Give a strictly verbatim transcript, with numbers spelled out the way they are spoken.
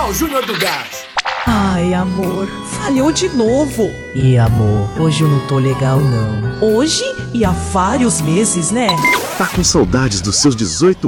Carl Júnior do Gás. Ai, amor, falhou de novo. E amor, hoje eu não tô legal não. Hoje e há vários meses, né? Tá com saudades dos seus dezoito